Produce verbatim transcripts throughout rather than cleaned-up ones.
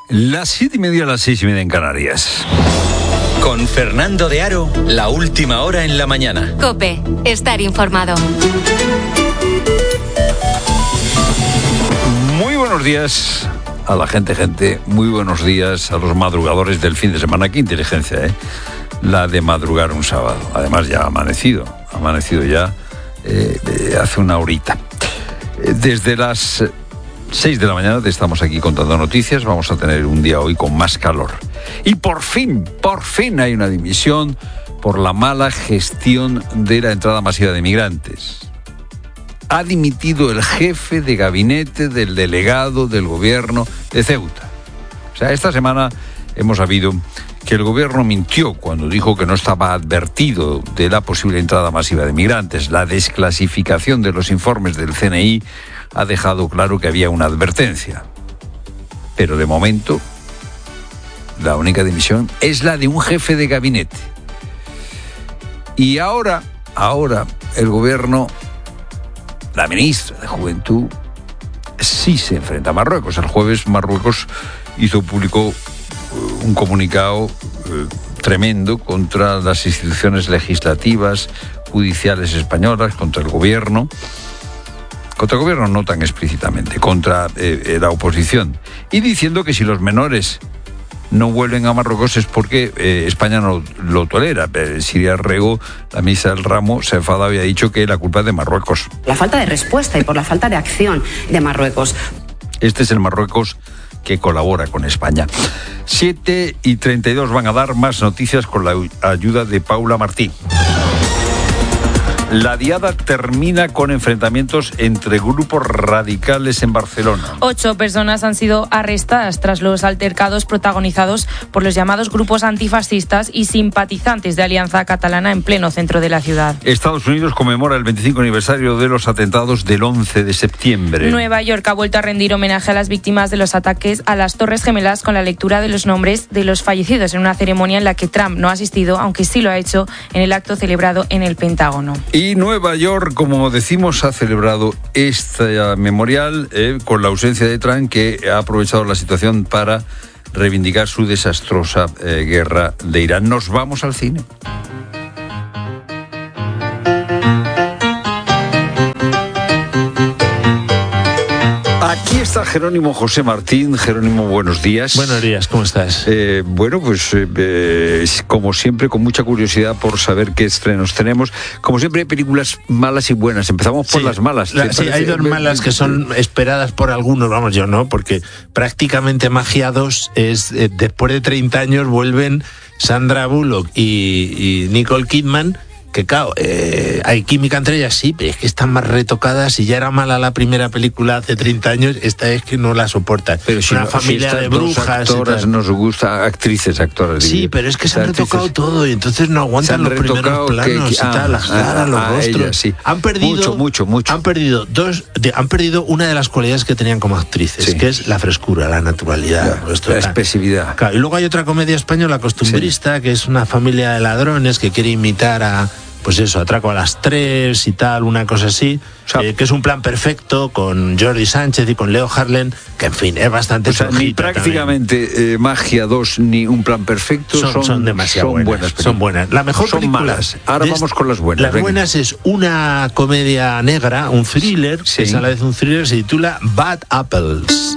Las siete y media, las seis y media en Canarias. Con Fernando de Aro, la última hora en la mañana. COPE, estar informado. Muy buenos días a la gente, gente. Muy buenos días a los madrugadores del fin de semana. Qué inteligencia, ¿eh? La de madrugar un sábado. Además ya ha amanecido. Ha amanecido ya eh, hace una horita. Desde las seis de la mañana te estamos aquí contando noticias. Vamos a tener un día hoy con más calor. Y por fin, por fin hay una dimisión por la mala gestión de la entrada masiva de migrantes. Ha dimitido el jefe de gabinete del delegado del gobierno de Ceuta. O sea, esta semana hemos sabido que el gobierno mintió cuando dijo que no estaba advertido de la posible entrada masiva de migrantes. La desclasificación de los informes del C N I ha dejado claro que había una advertencia. Pero de momento, la única dimisión es la de un jefe de gabinete. Y ahora, ahora, el gobierno, la ministra de Juventud, sí se enfrenta a Marruecos. El jueves Marruecos hizo público un comunicado eh, tremendo contra las instituciones legislativas, judiciales españolas, contra el gobierno. Contra el gobierno no tan explícitamente, contra eh, la oposición. Y diciendo que si los menores no vuelven a Marruecos es porque eh, España no lo tolera. Eh, Siria Rego, la ministra del ramo, se enfadaba y ha dicho que la culpa es de Marruecos. La falta de respuesta y por la falta de acción de Marruecos. Este es el Marruecos que colabora con España. siete y treinta y dos van a dar más noticias con la ayuda de Paula Martín. La diada termina con enfrentamientos entre grupos radicales en Barcelona. Ocho personas han sido arrestadas tras los altercados protagonizados por los llamados grupos antifascistas y simpatizantes de Alianza Catalana en pleno centro de la ciudad. Estados Unidos conmemora el veinticinco aniversario de los atentados del once de septiembre. Nueva York ha vuelto a rendir homenaje a las víctimas de los ataques a las Torres Gemelas con la lectura de los nombres de los fallecidos en una ceremonia en la que Trump no ha asistido, aunque sí lo ha hecho en el acto celebrado en el Pentágono. Y Nueva York, como decimos, ha celebrado esta memorial eh, con la ausencia de Trump, que ha aprovechado la situación para reivindicar su desastrosa eh, guerra de Irán. Nos vamos al cine. Aquí está Jerónimo José Martín. Jerónimo, buenos días. Buenos días, ¿cómo estás? Eh, bueno, pues eh, eh, como siempre, con mucha curiosidad por saber qué estrenos tenemos. Como siempre, hay películas malas y buenas. Empezamos por sí, las malas. La, sí, hay dos malas que son esperadas por algunos, vamos, yo no, porque prácticamente Magia dos es, eh, después de treinta años, vuelven Sandra Bullock y, y Nicole Kidman. Que claro, eh, hay química entre ellas, sí, pero es que están más retocadas. Si ya era mala la primera película hace treinta años, esta es que no la soportan. Pero si una no, familia si de brujas. Actoras nos gusta, actrices, actoras. Sí, pero es que se han retocado actrices, todo y entonces no aguantan los primeros planos que, que, y tal, ah, las caras, ah, los ah, rostros. Ella, sí. Han perdido mucho, mucho, mucho. Han perdido dos, de, han perdido una de las cualidades que tenían como actrices, sí, que es la frescura, la naturalidad, ya, la expresividad. Claro, y luego hay otra comedia española costumbrista, sí, que es una familia de ladrones que quiere imitar a, pues eso, Atraco a las tres y tal, una cosa así, o sea, eh, que es un plan perfecto con Jordi Sánchez y con Leo Harlem, que en fin, es bastante o sea, ni prácticamente eh, Magia dos ni Un plan perfecto son, son, son demasiado son buenas, buenas son buenas. La mejor son película malas. Ahora de, vamos con las buenas. Las venga. buenas es una comedia negra, un thriller, sí, que es a la vez un thriller, se titula Bad Apples.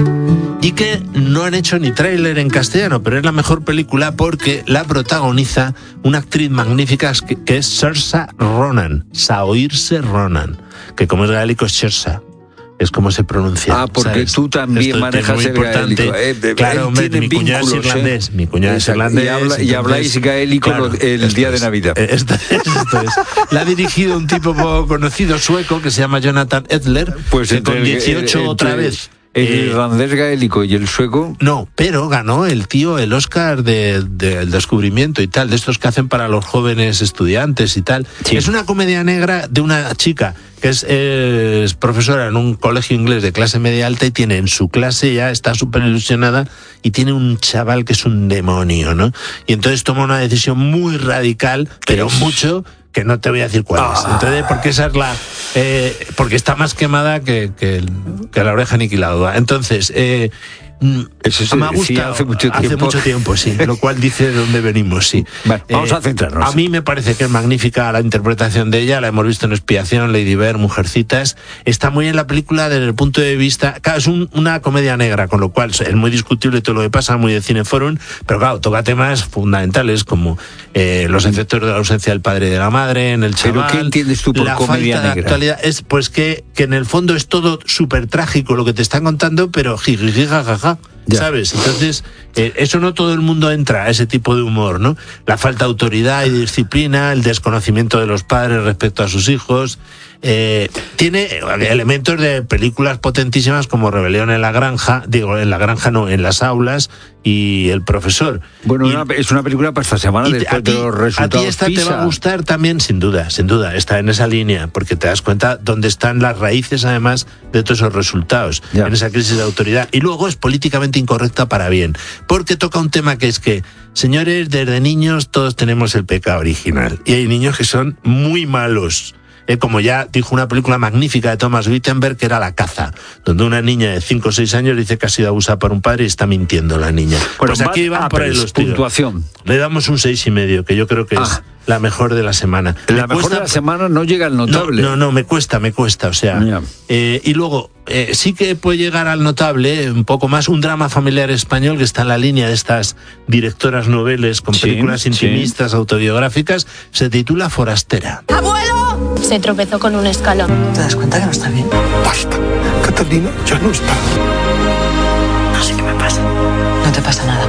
Y que no han hecho ni tráiler en castellano, pero es la mejor película porque la protagoniza una actriz magnífica que, que es Saoirse Ronan, Saoirse Ronan, que como es gaélico es Saoirse, es como se pronuncia. Ah, porque ¿sabes? tú también Esto manejas el gaélico. Eh, de, claro, hombre, mi cuñado es irlandés, eh. mi cuñado es irlandés. Y, habla, y habláis gaélico claro, el día es, de Navidad. Esto es, esto es. La ha dirigido un tipo poco conocido sueco que se llama Jonathan Edler, pues que con dieciocho el, otra entre... vez. ¿El eh, irlandés gaélico y el sueco? No, pero ganó el tío el Oscar del de, de descubrimiento y tal, de estos que hacen para los jóvenes estudiantes y tal. Sí. Es una comedia negra de una chica que es, es profesora en un colegio inglés de clase media alta y tiene en su clase, ya está súper ilusionada, y tiene un chaval que es un demonio, ¿no? Y entonces toma una decisión muy radical, pero es? mucho... que no te voy a decir cuál es. Ah. Entonces, porque esa es la... Eh, porque está más quemada que, que, el, que la oreja aniquilada. Entonces, eh, Eso se me ha decía gustado hace mucho tiempo. Hace mucho tiempo, sí. Lo cual dice de dónde venimos, sí. Bueno, vamos eh, a centrarnos. A mí me parece que es magnífica la interpretación de ella. La hemos visto en Expiación, Lady Bird, Mujercitas. Está muy bien la película desde el punto de vista... Claro, es un, una comedia negra, con lo cual es muy discutible todo lo que pasa, muy de Cineforum, pero claro, toca temas fundamentales como eh, los efectos de la ausencia del padre y de la madre en el chaval. ¿Pero qué entiendes tú por la comedia falta de negra? Actualidad es pues que, que en el fondo es todo súper trágico lo que te están contando, pero jiji, jajaja. Ya. ¿Sabes? Entonces, eh, eso no todo el mundo entra a ese tipo de humor, ¿no? La falta de autoridad y disciplina, el desconocimiento de los padres respecto a sus hijos. Eh, tiene elementos de películas potentísimas como Rebelión en la Granja, digo, en la Granja no, en las aulas y El Profesor. Bueno, y, una, es una película para esta semana después ti, de los resultados a ti esta PISA. te va a gustar también, sin duda, sin duda, está en esa línea, porque te das cuenta dónde están las raíces, además, de todos esos resultados, ya. en esa crisis de autoridad. Y luego es políticamente incorrecta para bien, porque toca un tema que es que, señores, desde niños todos tenemos el pecado original, y hay niños que son muy malos. Eh, como ya dijo una película magnífica de Thomas Wittenberg, que era La caza, donde una niña de cinco o seis años dice que ha sido abusada por un padre y está mintiendo la niña. Bueno, pues aquí van por ahí los tiros. Puntuación. Le damos un seis y medio, que yo creo que ah. es la mejor de la semana. La me mejor cuesta... de la semana no llega al notable. No, no, no, me cuesta, me cuesta, o sea. Yeah. Eh, y luego, eh, sí que puede llegar al notable, un poco más, un drama familiar español que está en la línea de estas directoras noveles con sí, películas intimistas, sí. autobiográficas, se titula Forastera. ¡Abuelo! Se tropezó con un escalón. ¿Te das cuenta que no está bien? Basta, Catalina ya no está. No sé qué me pasa. No te pasa nada.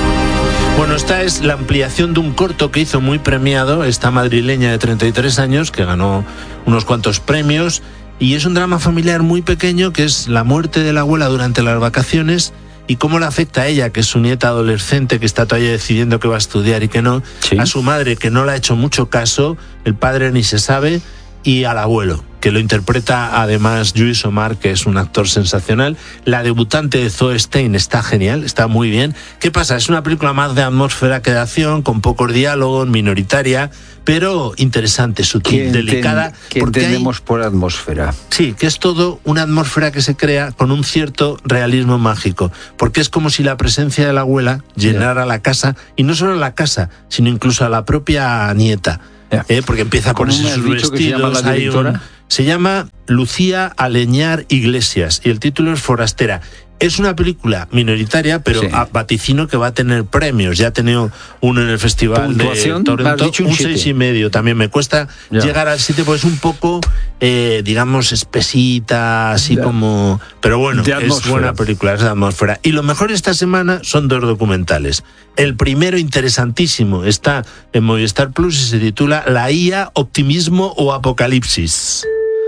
Bueno, esta es la ampliación de un corto que hizo muy premiado esta madrileña de treinta y tres años, que ganó unos cuantos premios, y es un drama familiar muy pequeño, que es la muerte de la abuela durante las vacaciones y cómo le afecta a ella, que es su nieta adolescente, que está todavía decidiendo qué va a estudiar y qué no, sí. a su madre, que no le ha hecho mucho caso, el padre ni se sabe, y al abuelo, que lo interpreta además Lluís Omar, que es un actor sensacional. La debutante de Zoe Stein está genial, está muy bien. ¿Qué pasa? Es una película más de atmósfera que de acción, con pocos diálogos, minoritaria, pero interesante, sutil, delicada. ¿Qué entendemos hay... por atmósfera? Sí, que es todo una atmósfera que se crea con un cierto realismo mágico, porque es como si la presencia de la abuela llenara yeah. la casa, y no solo la casa, sino incluso a la propia nieta. Yeah. Eh, porque empieza a ponerse sus vestidos. Se llama, la hay un, se llama Lucía Aleñar Iglesias y el título es Forastera. Es una película minoritaria, pero sí. a vaticino que va a tener premios. Ya ha tenido uno en el Festival de Toronto, un seis y medio. También me cuesta ya. llegar al siete, porque es un poco, eh, digamos, espesita, así ya. como... Pero bueno, es buena película, es de atmósfera. Y lo mejor esta semana son dos documentales. El primero, interesantísimo, está en Movistar Plus y se titula La I A, Optimismo o Apocalipsis.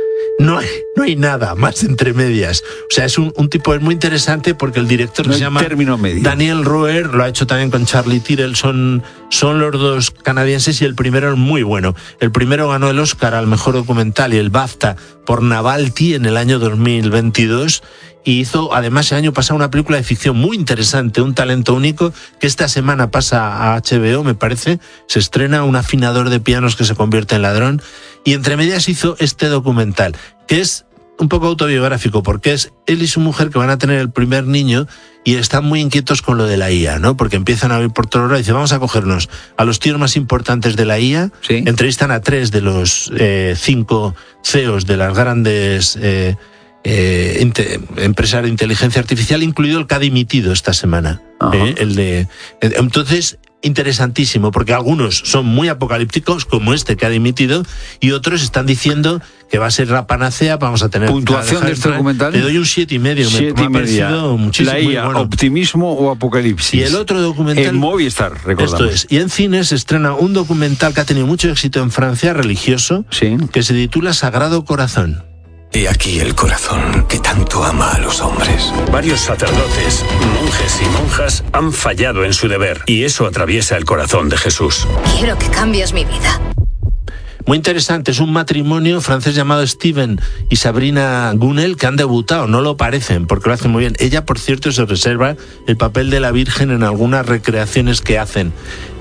No hay, no hay nada más entre medias. O sea, es un, un tipo es muy interesante porque el director no que se llama Daniel Roer, lo ha hecho también con Charlie Tyrrell, son, son los dos canadienses y el primero es muy bueno. El primero ganó el Oscar al mejor documental y el BAFTA por Navalny en el año dos mil veintidós y hizo además el año pasado una película de ficción muy interesante, Un talento único, que esta semana pasa a H B O, me parece, se estrena Un afinador de pianos que se convierte en ladrón. Y entre medias hizo este documental, que es un poco autobiográfico, porque es él y su mujer que van a tener el primer niño y están muy inquietos con lo de la I A, ¿no? Porque empiezan a oír por todo lado y dicen, vamos a cogernos a los tíos más importantes de la I A, ¿sí? Entrevistan a tres de los eh, cinco C E Os de las grandes eh, eh, inte, empresas de inteligencia artificial, incluido el que ha dimitido esta semana. Eh, el de, entonces... interesantísimo, porque algunos son muy apocalípticos, como este que ha dimitido, y otros están diciendo que va a ser la panacea, vamos a tener... ¿Puntuación de este documental? Le doy un siete y medio, siete me, y me ha parecido muchísimo. La I A, bueno. Optimismo o Apocalipsis. Y el otro documental... En Movistar, recordamos. Esto es. Y en cine se estrena un documental que ha tenido mucho éxito en Francia, religioso, sí. que se titula Sagrado Corazón. Y aquí el corazón que tanto ama a los hombres. Varios sacerdotes, monjes y monjas han fallado en su deber y eso atraviesa el corazón de Jesús. Quiero que cambies mi vida. Muy interesante, es un matrimonio francés llamado Steven y Sabrina Gunnel que han debutado, no lo parecen porque lo hacen muy bien. Ella, por cierto, se reserva el papel de la Virgen en algunas recreaciones que hacen.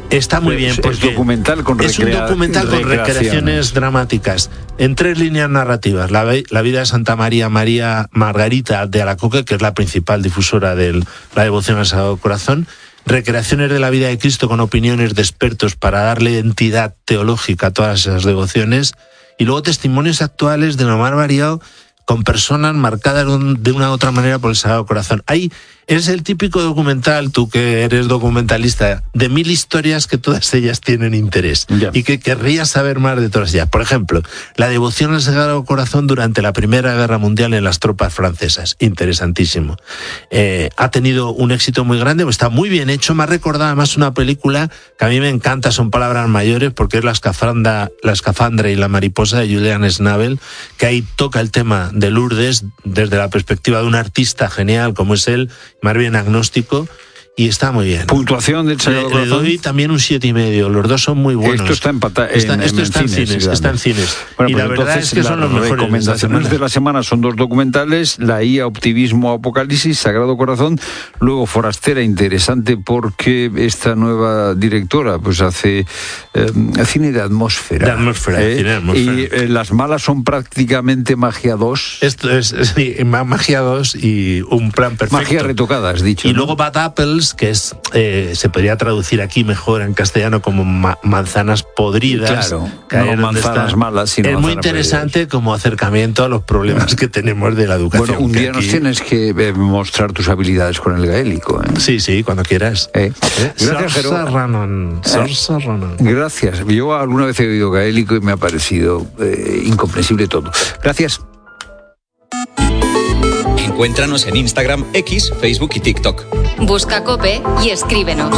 Está muy bien, porque es documental con es un documental con recreaciones dramáticas en tres líneas narrativas. La, la vida de Santa María María Margarita de Alacoque, que es la principal difusora de la devoción al Sagrado Corazón. Recreaciones de la vida de Cristo con opiniones de expertos para darle entidad teológica a todas esas devociones. Y luego testimonios actuales de lo más variado, con personas marcadas de una u otra manera por el Sagrado Corazón. Ahí es el típico documental, tú que eres documentalista, de mil historias que todas ellas tienen interés yeah. y que querrías saber más de todas ellas. Por ejemplo, la devoción al Sagrado Corazón durante la Primera Guerra Mundial en las tropas francesas. Interesantísimo. Eh, ha tenido un éxito muy grande, está muy bien hecho. Me ha recordado además una película que a mí me encanta, son palabras mayores, porque es La escafandra, la escafandra y la mariposa de Julian Schnabel, que ahí toca el tema de Lourdes desde la perspectiva de un artista genial como es él, más bien agnóstico, y está muy bien. Puntuación del Sagrado Corazón. Le doy también un siete y medio. Los dos son muy buenos. Esto está empatado. Está, en, esto en está en cines, cines está en cines. Bueno, y pues la verdad es que son los mejores. Las recomendaciones de, de la semana son dos documentales: La I A, Optimismo, Apocalipsis, Sagrado Corazón. Luego Forastera, interesante porque esta nueva directora pues hace eh, cine de atmósfera. De atmósfera, ¿eh? Cine de atmósfera. Y eh, Las malas son prácticamente Magia dos. Esto es, sí, Magia dos y un plan perfecto. Magia retocada, has dicho. Y ¿no? luego Bad Apples, que es eh, se podría traducir aquí mejor en castellano como ma- manzanas podridas. Claro, no manzanas está. malas, sino es muy interesante podridas. Como acercamiento a los problemas que tenemos de la educación. Bueno, un día aquí... nos tienes que eh, mostrar tus habilidades con el gaélico. ¿eh? Sí, sí, cuando quieras. ¿Eh? ¿Eh? Gracias, Jero. Eh, gracias. Yo alguna vez he oído gaélico y me ha parecido eh, incomprensible todo. Gracias. Encuéntranos en Instagram, X, Facebook y TikTok. Busca COPE y escríbenos.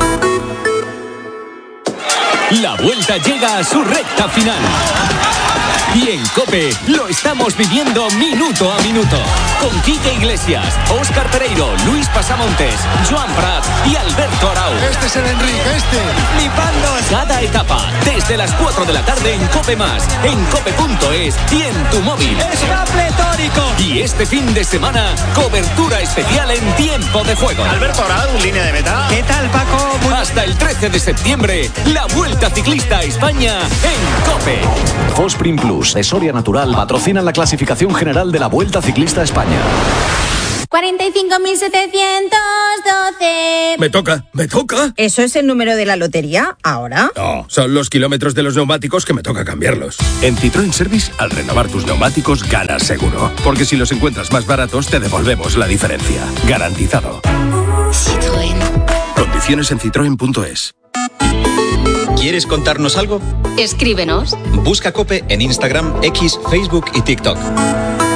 La vuelta llega a su recta final. Y en COPE lo estamos viviendo minuto a minuto. Con Quique Iglesias, Óscar Pereiro, Luis Pasamontes, Joan Prat y Alberto Arau. Este es el Enrique, este. ¡Flipandos! Cada etapa, desde las cuatro de la tarde en COPE Más, en cope punto es y en tu móvil. ¡Está pletórico! Y este fin de semana, cobertura especial en tiempo de juego. Alberto Arau, línea de meta. ¿Qué tal, Paco? Muy... Hasta el trece de septiembre, la Vuelta Ciclista a España en COPE. Fosprin Plus de Soria Natural patrocinan la clasificación general de la Vuelta Ciclista a España. cuarenta y cinco mil setecientos doce. Me toca, me toca. ¿Eso es el número de la lotería ahora? No, son los kilómetros de los neumáticos que me toca cambiarlos. En Citroën Service, al renovar tus neumáticos, ganas seguro. Porque si los encuentras más baratos, te devolvemos la diferencia. Garantizado. Citroën. Condiciones en citroen punto es. ¿Quieres contarnos algo? Escríbenos. Busca COPE en Instagram, X, Facebook y TikTok.